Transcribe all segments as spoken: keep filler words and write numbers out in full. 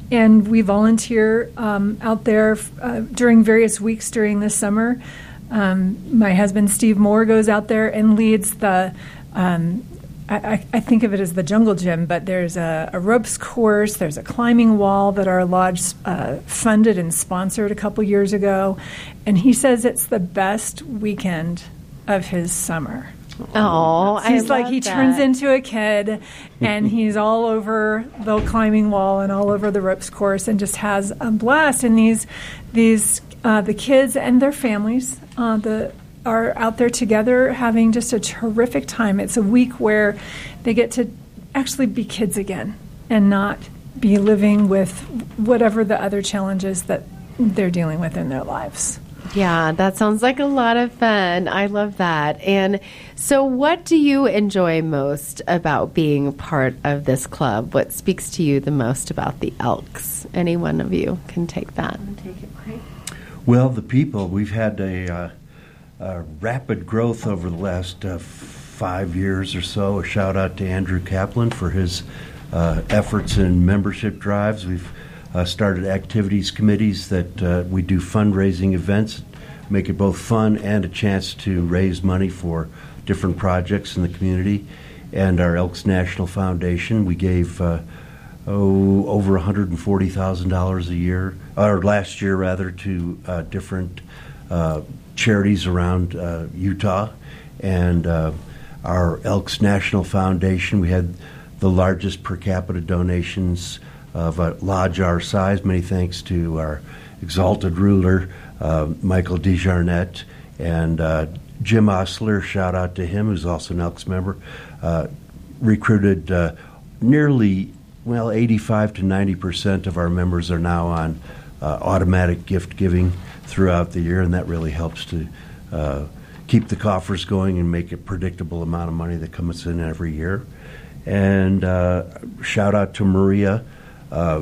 and we volunteer um, out there uh, during various weeks during the summer. Um, my husband, Steve Moore, goes out there and leads the, um, I, I think of it as the jungle gym, but there's a, a ropes course, there's a climbing wall that our lodge uh, funded and sponsored a couple years ago. And he says it's the best weekend of his summer. Oh, I he's like love he that. turns into a kid, and he's all over the climbing wall and all over the ropes course, and just has a blast. And these, these uh, the kids and their families, uh, the are out there together having just a terrific time. It's a week where they get to actually be kids again and not be living with whatever the other challenges that they're dealing with in their lives. Yeah, that sounds like a lot of fun. I love that. And so what do you enjoy most about being part of this club? What speaks to you the most about the Elks? Any one of you can take that. Take it, Mike. Well, the people. We've had a, uh, a rapid growth over the last uh, five years or so. A shout out to Andrew Kaplan for his uh, efforts in membership drives. We've Uh, started activities committees that uh, we do fundraising events, make it both fun and a chance to raise money for different projects in the community. And our Elks National Foundation, we gave uh, oh, over one hundred forty thousand dollars a year, or last year rather, to uh, different uh, charities around uh, Utah. And uh, our Elks National Foundation, we had the largest per capita donations of a lodge our size, many thanks to our exalted ruler, uh, Michael DeJarnette, and uh, Jim Osler, shout out to him, who's also an Elks member, uh, recruited uh, nearly, well, eighty-five to ninety percent of our members are now on uh, automatic gift giving throughout the year, and that really helps to uh, keep the coffers going and make a predictable amount of money that comes in every year. And uh, shout out to Maria Uh,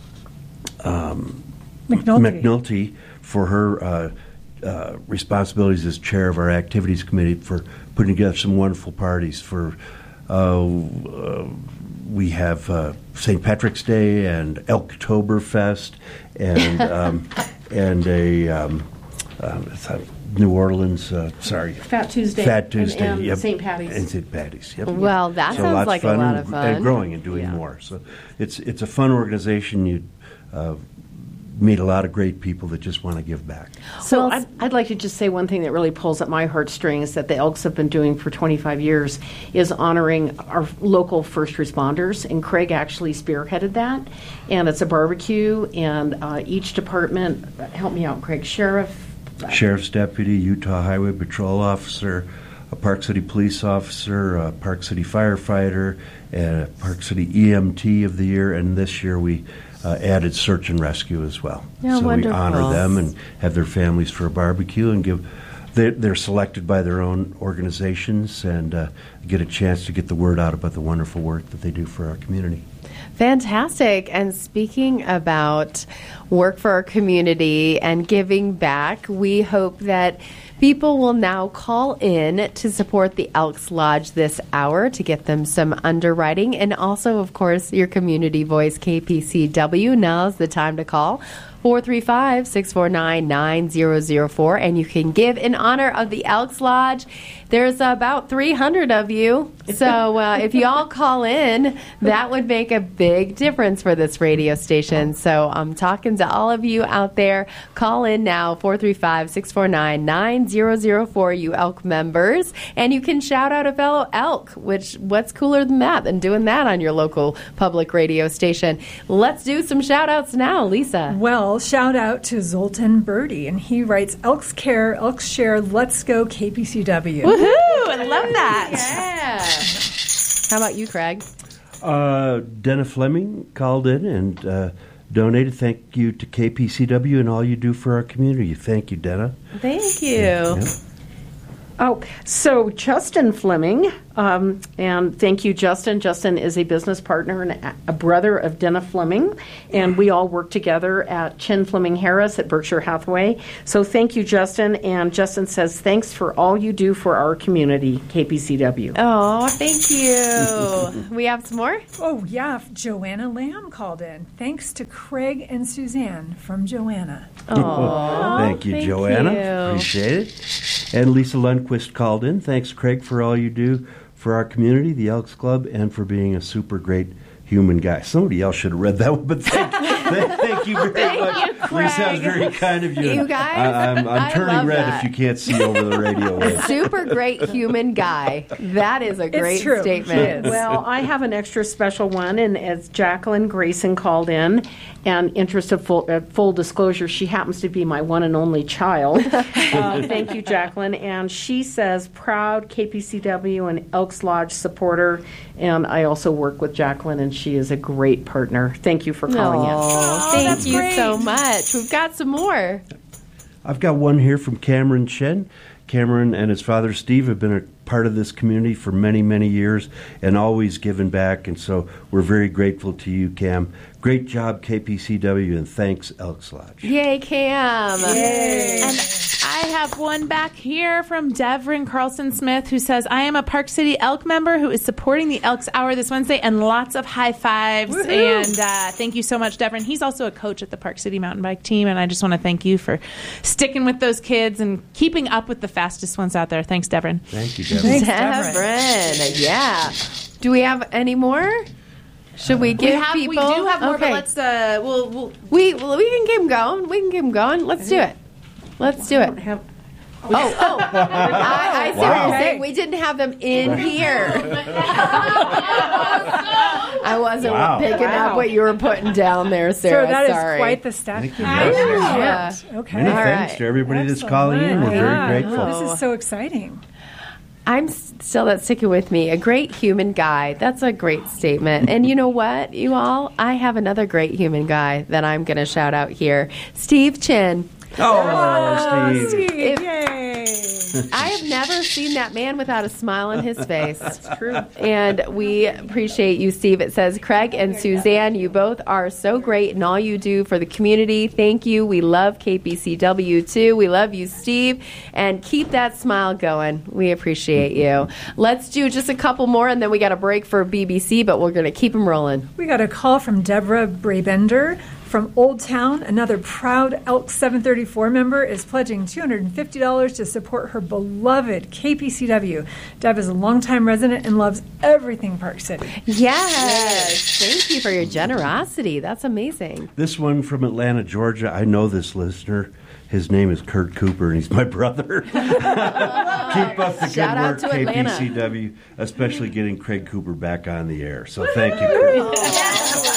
um, McNulty. McNulty for her uh, uh, responsibilities as chair of our activities committee for putting together some wonderful parties. For uh, uh, we have uh, Saint Patrick's Day and Elktoberfest and um, and a um, uh, it's a New Orleans, uh, sorry, Fat Tuesday, Fat Tuesday, and, and yep. Saint Patty's, and Saint Patty's. Yep. Well, that so sounds lots like of fun a lot and, of fun. and growing and doing Yeah. more. So it's it's a fun organization. You uh, meet a lot of great people that just want to give back. So Well, I'd, I'd like to just say one thing that really pulls at my heartstrings that the Elks have been doing for twenty-five years is honoring our local first responders, and Craig actually spearheaded that. And it's a barbecue, and uh, each department, help me out, Craig, sheriff, Sheriff's deputy, Utah Highway Patrol officer, a Park City police officer, a Park City firefighter, and a Park City E M T of the year, and this year we uh, added search and rescue as well. Yeah, so wonderful. we honor them and have their families for a barbecue and give. They're, they're selected by their own organizations and uh, get a chance to get the word out about the wonderful work that they do for our community. Fantastic. And speaking about work for our community and giving back, we hope that people will now call in to support the Elks Lodge this hour to get them some underwriting. And also, of course, your community voice, K P C W. Now's the time to call. four three five, six four nine, nine zero zero four, and you can give in honor of the Elks Lodge. There's about three hundred of you, so uh, if you all call in, that would make a big difference for this radio station. So I'm talking to all of you out there. Call in now, four three five, six four nine, nine zero zero four, you Elk members, and you can shout out a fellow Elk, which what's cooler than that, than doing that on your local public radio station. Let's do some shout outs now, Lisa. Well, shout out to Zoltan Birdie, and he writes, Elks Care, Elks Share, Let's Go K P C W. Woohoo! I love that. Yeah. How about you, Craig? Uh, Denna Fleming called in and uh, donated. Thank you to K P C W and all you do for our community. Thank you, Denna. Thank you. Yeah. Oh, so Justin Fleming Um, and thank you, Justin. Justin is a business partner and a brother of Denna Fleming, and we all work together at Chin Fleming Harris at Berkshire Hathaway. So thank you, Justin. And Justin says, thanks for all you do for our community, K P C W. Oh, thank you. We have some more? Oh, yeah. Joanna Lamb called in. Thanks to Craig and Suzanne from Joanna. Oh, thank you, thank Joanna. you. Appreciate it. And Lisa Lundquist called in. Thanks, Craig, for all you do for our community, the Elks Club, and for being a super great human guy. Somebody else should have read that one, but thank, thank, thank you very Thank much. you, Craig. Lisa, that was very kind of you. You guys, I, I'm, I'm I turning love red that. if you can't see over the radio wave. Super great human guy. That is a great true. statement. He is. Well, I have an extra special one, and as Jacqueline Grayson called in, and interest of full, uh, full disclosure, she happens to be my one and only child. uh, thank you, Jacqueline. And she says, proud K P C W and Elks Lodge supporter, and I also work with Jacqueline, and she is a great partner. Thank you for calling in. Oh, thank that's you great. so much. We've got some more. I've got one here from Cameron Chen. Cameron and his father Steve have been a part of this community for many, many years and always given back. And so we're very grateful to you, Cam. Great job, K P C W, and thanks, Elks Lodge. Yay, Cam. Yay. And I have one back here from Devrin Carlson Smith, who says, I am a Park City Elk member who is supporting the Elks Hour this Wednesday, and lots of high fives. Woohoo. And uh, thank you so much, Devrin. He's also a coach at the Park City Mountain Bike team, and I just want to thank you for sticking with those kids and keeping up with the fastest ones out there. Thanks, Devrin. Thank you, Devin. Thanks, Devrin. Yeah. Do we have any more? Should we give we have, people? We do have more, okay. but let's, uh, we'll, we'll We, well, we can keep them going. We can keep them going. Let's do it. Let's do it. Have, Oh, oh. I, I see what Wow. you're saying. We didn't have them in here. I wasn't Wow. picking Wow. up what you were putting down there, So Sarah. that is Sorry. quite the staff. Thank you, keeping. guys. Yeah. Okay. Many All thanks right. to everybody that's Excellent. calling in. We're Yeah. very grateful. This is so exciting. I'm s- still that's sticking with me. A great human guy. That's a great statement. And you know what, you all? I have another great human guy that I'm going to shout out here. Steve Chin. Oh, Steve. Steve, If- yay. I have never seen that man without a smile on his face. That's true. And we appreciate you, Steve. It says, Craig and Suzanne, you both are so great in all you do for the community. Thank you. We love K P C W too. We love you, Steve. And keep that smile going. We appreciate you. Let's do just a couple more, and then we got a break for B B C, but we're going to keep them rolling. We got a call from Deborah Brabender from Old Town. Another proud Elk seven thirty-four member is pledging two hundred fifty dollars to support her beloved K P C W. Deb is a longtime resident and loves everything Park City. Yes. Thank you for your generosity. That's amazing. This one from Atlanta, Georgia. I know this listener. His name is Kurt Cooper, and he's my brother. Keep up the Shout good out work, to K P Atlanta. C W, especially getting Craig Cooper back on the air. So thank you, Kurt.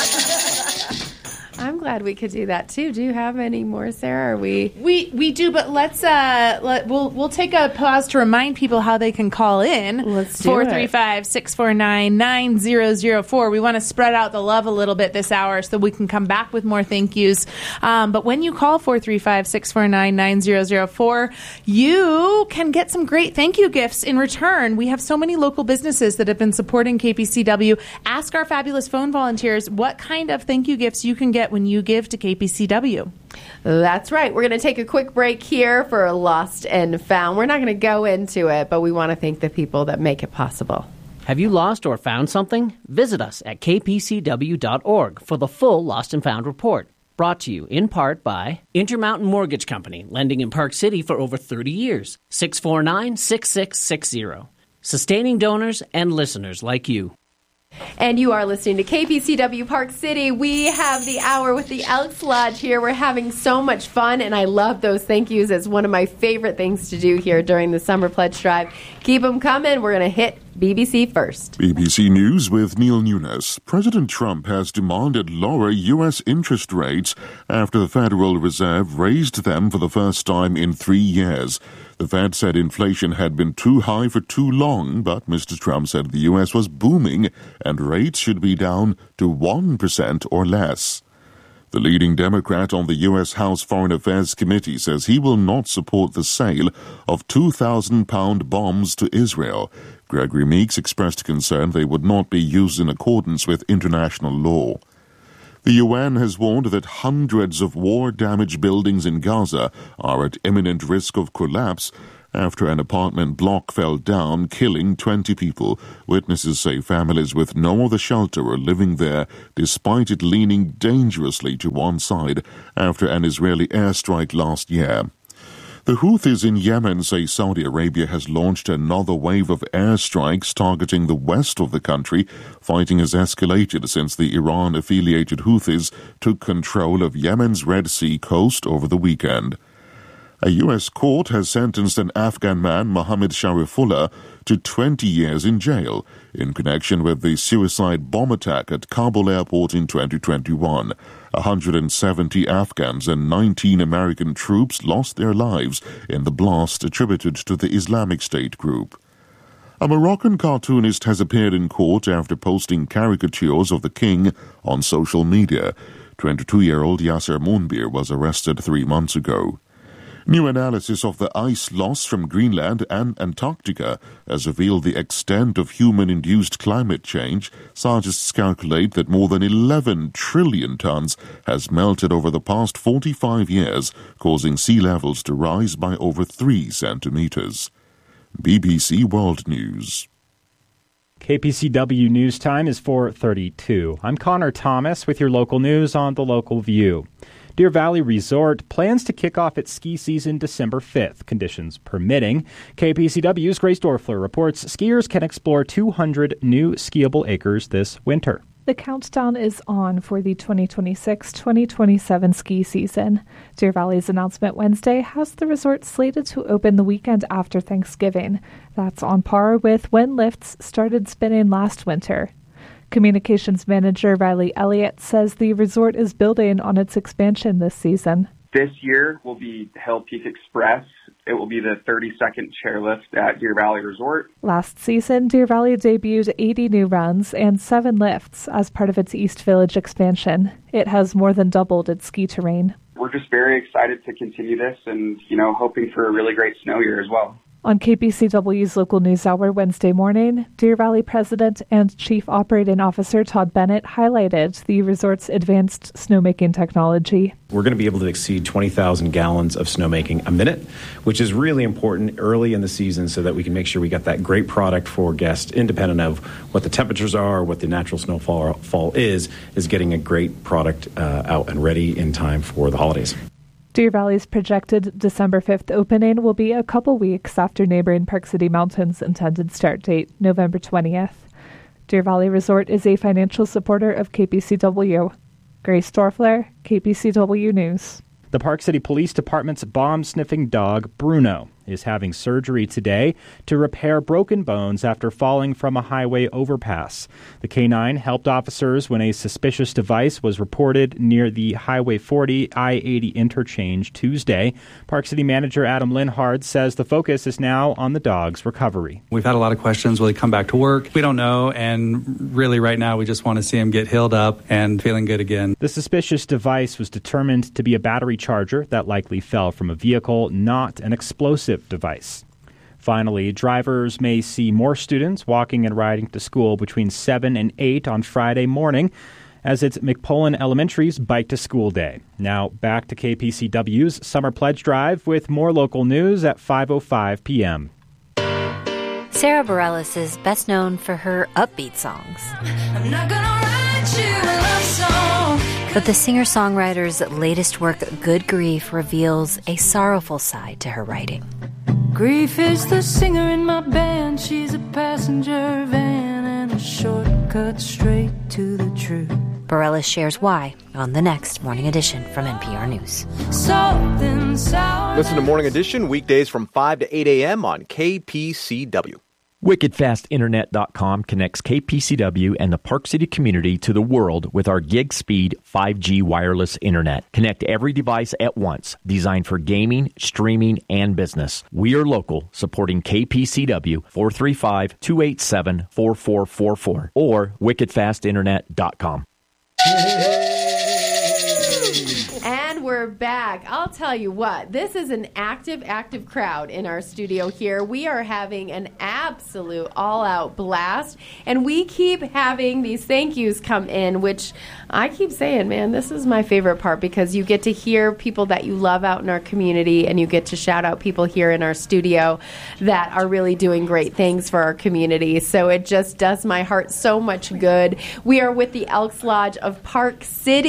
I'm glad we could do that too. Do you have any more, Sarah? Are we? We we do, but let's uh let, we'll we'll take a pause to remind people how they can call in. Let's do four it. three five, six four nine, nine zero zero four. We want to spread out the love a little bit this hour so we can come back with more thank yous. Um, but when you call four three five, six four nine, nine zero zero four, you can get some great thank you gifts in return. We have so many local businesses that have been supporting K P C W. Ask our fabulous phone volunteers what kind of thank you gifts you can get when you give to K P C W. That's right. We're going to take a quick break here for Lost and Found. We're not going to go into it, but we want to thank the people that make it possible. Have you lost or found something? Visit us at k p c w dot org for the full Lost and Found report. Brought to you in part by Intermountain Mortgage Company, lending in Park City for over thirty years. six four nine, six six six zero. Sustaining donors and listeners like you. And you are listening to K P C W Park City. We have the hour with the Elks Lodge here. We're having so much fun, and I love those thank yous. It's one of my favorite things to do here during the Summer Pledge Drive. Keep them coming. We're going to hit B B C first. B B C News with Neil Nunes. President Trump has demanded lower U S interest rates after the Federal Reserve raised them for the first time in three years. The Fed said inflation had been too high for too long, but Mister Trump said the U S was booming and rates should be down to one percent or less. The leading Democrat on the U S House Foreign Affairs Committee says he will not support the sale of two thousand pound bombs to Israel. Gregory Meeks expressed concern they would not be used in accordance with international law. The U N has warned that hundreds of war-damaged buildings in Gaza are at imminent risk of collapse after an apartment block fell down, killing twenty people. Witnesses say families with no other shelter are living there, despite it leaning dangerously to one side after an Israeli airstrike last year. The Houthis in Yemen say Saudi Arabia has launched another wave of airstrikes targeting the west of the country. Fighting has escalated since the Iran-affiliated Houthis took control of Yemen's Red Sea coast over the weekend. A U S court has sentenced an Afghan man, Mohammed Sharifullah, to twenty years in jail in connection with the suicide bomb attack at Kabul airport in twenty twenty-one. one hundred seventy Afghans and nineteen American troops lost their lives in the blast attributed to the Islamic State group. A Moroccan cartoonist has appeared in court after posting caricatures of the king on social media. twenty-two-year-old Yasser Mounbir was arrested three months ago. New analysis of the ice loss from Greenland and Antarctica has revealed the extent of human-induced climate change. Scientists calculate that more than eleven trillion tons has melted over the past forty-five years, causing sea levels to rise by over three centimeters. B B C World News. K P C W News Time is four thirty-two. I'm Connor Thomas with your local news on The Local View. Deer Valley Resort plans to kick off its ski season December fifth, conditions permitting. K P C W's Grace Dorfler reports skiers can explore two hundred new skiable acres this winter. The countdown is on for the twenty twenty-six twenty twenty-seven ski season. Deer Valley's announcement Wednesday has the resort slated to open the weekend after Thanksgiving. That's on par with when lifts started spinning last winter. Communications manager Riley Elliott says the resort is building on its expansion this season. This year will be Hill Peak Express. It will be the thirty-second chairlift at Deer Valley Resort. Last season, Deer Valley debuted eighty new runs and seven lifts as part of its East Village expansion. It has more than doubled its ski terrain. We're just very excited to continue this and, you know, hoping for a really great snow year as well. On K P C W's Local News Hour Wednesday morning, Deer Valley President and Chief Operating Officer Todd Bennett highlighted the resort's advanced snowmaking technology. We're going to be able to exceed twenty thousand gallons of snowmaking a minute, which is really important early in the season so that we can make sure we got that great product for guests, independent of what the temperatures are, what the natural snowfall fall is, is getting a great product uh, out and ready in time for the holidays. Deer Valley's projected December fifth opening will be a couple weeks after neighboring Park City Mountain's intended start date, November twentieth. Deer Valley Resort is a financial supporter of K P C W. Grace Dorfler, K P C W News. The Park City Police Department's bomb-sniffing dog, Bruno, is having surgery today to repair broken bones after falling from a highway overpass. The canine helped officers when a suspicious device was reported near the Highway forty I eighty interchange Tuesday. Park City Manager Adam Linhard says the focus is now on the dog's recovery. We've had a lot of questions. Will he come back to work? We don't know, and really right now we just want to see him get healed up and feeling good again. The suspicious device was determined to be a battery charger that likely fell from a vehicle, not an explosive device. Finally, drivers may see more students walking and riding to school between seven and eight on Friday morning, as it's McPullen Elementary's Bike to School Day. Now, back to K P C W's Summer Pledge Drive with more local news at five oh five p.m. Sarah Bareilles is best known for her upbeat songs. I'm not gonna write you a love song. But the singer-songwriter's latest work, Good Grief, reveals a sorrowful side to her writing. Grief is the singer in my band. She's a passenger van and a shortcut straight to the truth. Bareilles shares why on the next Morning Edition from N P R News. Something sour. Listen to Morning Edition weekdays from five to eight a.m. on K P C W. Wicked Fast Internet dot com connects K P C W and the Park City community to the world with our gig speed five G wireless internet. Connect every device at once, designed for gaming, streaming, and business. We are local, supporting K P C W, four three five, two eight seven, four four four four or Wicked Fast Internet dot com. And we're back. I'll tell you what, this is an active, active crowd in our studio here. We are having an absolute all-out blast, and we keep having these thank yous come in, which I keep saying, man, this is my favorite part because you get to hear people that you love out in our community, and you get to shout out people here in our studio that are really doing great things for our community. So it just does my heart so much good. We are with the Elks Lodge of Park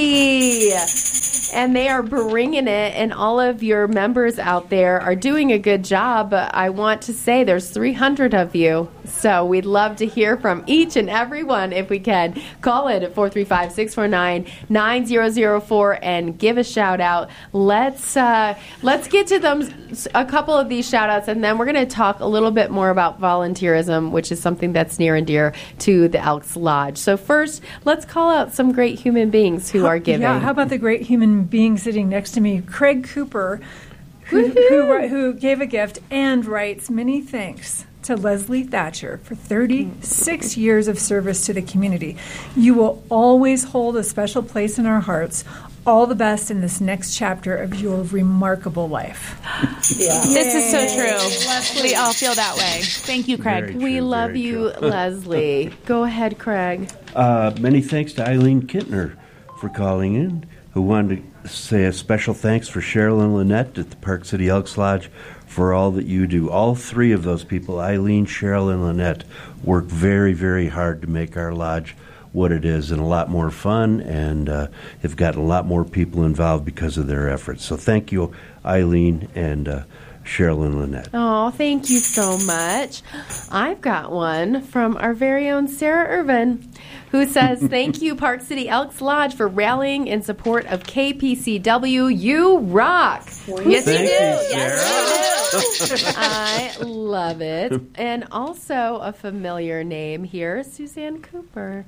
City, and they are bringing it, and all of your members out there are doing a good job. But I want to say there's three hundred of you, so we'd love to hear from each and every one if we can. Call it at four three five, six four nine, nine zero zero four and give a shout out. Let's uh, let's get to them, a couple of these shout outs, and then we're going to talk a little bit more about volunteerism, which is something that's near and dear to the Elks Lodge. So first, let's call out some great human beings who are giving. Yeah, how about the great human being sitting next to me, Craig Cooper, who, who, who gave a gift and writes, many thanks to Leslie Thatcher for thirty-six years of service to the community. You will always hold a special place in our hearts. All the best in this next chapter of your remarkable life. Yeah. This is so true. We all feel that way. Thank you, Craig. Very We true, love very you, true. Leslie. Go ahead, Craig. Uh, many thanks to Eileen Kittner for calling in, who wanted to say a special thanks for Cheryl and Lynette at the Park City Elks Lodge for all that you do. All three of those people, Eileen, Cheryl, and Lynette, work very, very hard to make our lodge what it is and a lot more fun, and uh, have gotten a lot more people involved because of their efforts. So thank you, Eileen and uh, Cheryl and Lynette. Oh, thank you so much. I've got one from our very own Sarah Irvin, who says, thank you, Park City Elks Lodge, for rallying in support of K P C W. You rock. Yes, Thank you you, do. Yes, you do. I love it. And also a familiar name here, Suzanne Cooper.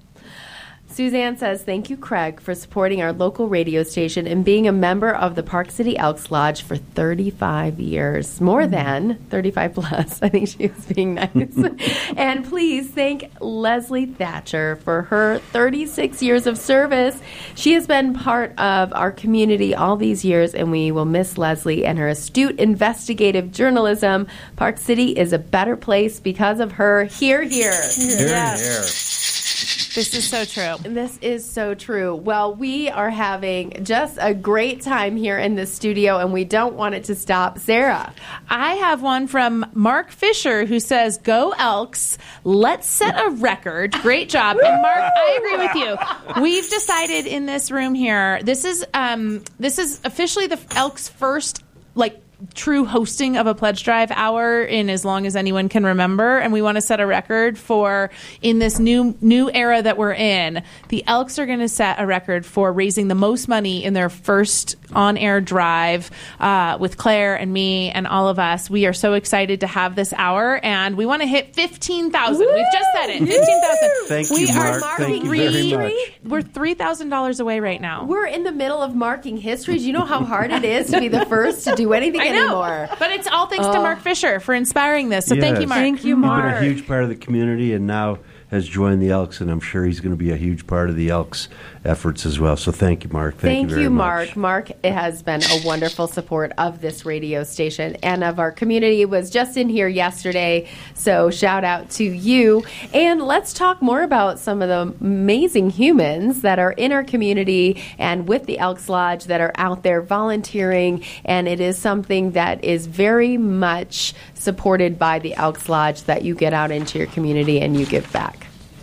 Suzanne says, thank you, Craig, for supporting our local radio station and being a member of the Park City Elks Lodge for thirty-five years. More than thirty-five plus. I think she was being nice. And please thank Leslie Thatcher for her thirty-six years of service. She has been part of our community all these years, and we will miss Leslie and her astute investigative journalism. Park City is a better place because of her. Hear, hear. Here, Yes. This is so true. This is so true. Well, we are having just a great time here in the studio, and we don't want it to stop. Sarah. I have one from Mark Fisher who says, go Elks, let's set a record. Great job. And Mark, I agree with you. We've decided in this room here, this is um, this is officially the Elks' first, like, true hosting of a pledge drive hour in as long as anyone can remember, and we want to set a record for, in this new new era that we're in, the Elks are going to set a record for raising the most money in their first on-air drive uh, with Claire and me and all of us. We are so excited to have this hour, and we want to hit fifteen thousand. We've just said it, fifteen thousand. Thank we you, Mark. Are Thank you three, very much. We're three thousand dollars away right now. We're in the middle of marking history. Do you know how hard it is to be the first to do anything I know, anymore? But it's all thanks to Oh. Mark Fisher for inspiring this. So thank you, Yes. Mark. Thank you, He's Mark. been a huge part of the community and now has joined the Elks, and I'm sure he's going to be a huge part of the Elks efforts as well. So thank you, Mark. Thank, Thank you very you, much. Mark. Mark has been a wonderful support of this radio station and of our community. Was just in here yesterday, so shout out to you. And let's talk more about some of the amazing humans that are in our community and with the Elks Lodge that are out there volunteering. And it is something that is very much supported by the Elks Lodge, that you get out into your community and you give back.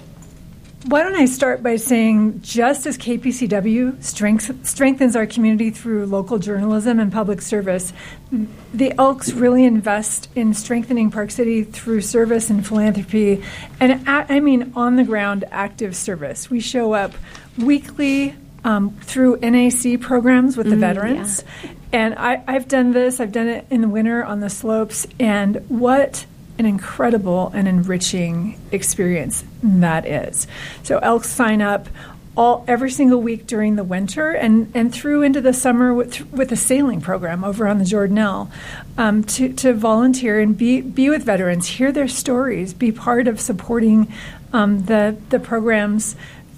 Why don't I start by saying, just as K P C W strength, strengthens our community through local journalism and public service, the Elks really invest in strengthening Park City through service and philanthropy, and a- I mean on-the-ground active service. We show up weekly um, through N A C programs with the Mm, veterans, and I, I've done this. I've done it in the winter on the slopes, and what an incredible and enriching experience that is. So Elks sign up all every single week during the winter and, and through into the summer with with a sailing program over on the Jordanelle um, to, to volunteer and be be with veterans, hear their stories, be part of supporting um, the the programs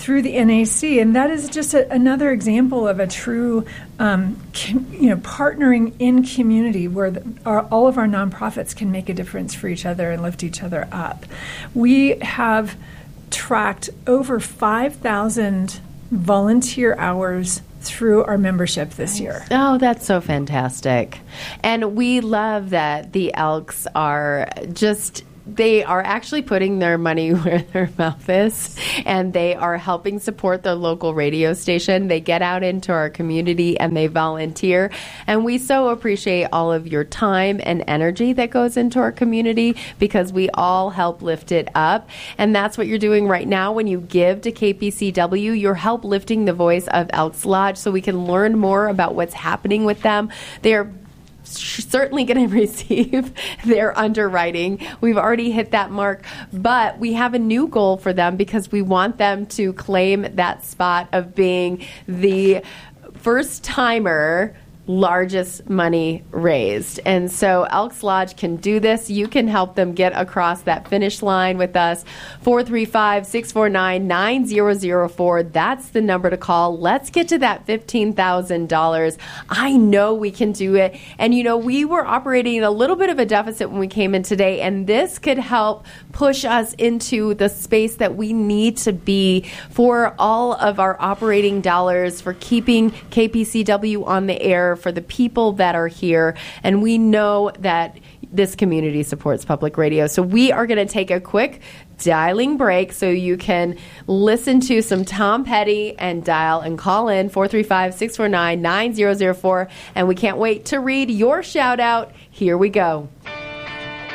through the N A C, and that is just a, another example of a true, um, com, you know, partnering in community where the, our, all of our nonprofits can make a difference for each other and lift each other up. We have tracked over five thousand volunteer hours through our membership this year. Oh, that's so fantastic. And we love that the Elks are just... They are actually putting their money where their mouth is, and they are helping support their local radio station. They get out into our community and they volunteer. And we so appreciate all of your time and energy that goes into our community because we all help lift it up. And that's what you're doing right now when you give to K P C W. You're help lifting the voice of Elks Lodge so we can learn more about what's happening with them. They're certainly going to receive their underwriting. We've already hit that mark, but we have a new goal for them because we want them to claim that spot of being the first timer largest money raised. And so Elks Lodge can do this. You can help them get across that finish line with us. four three five, six four nine, nine zero zero four. That's the number to call. Let's get to that fifteen thousand dollars. I know we can do it. And, you know, we were operating in a little bit of a deficit when we came in today, and this could help push us into the space that we need to be for all of our operating dollars, for keeping K P C W on the air, for the people that are here. And we know that this community supports public radio. So we are going to take a quick dialing break so you can listen to some Tom Petty and dial and call in four three five, six four nine, nine zero zero four. And we can't wait to read your shout out. Here we go.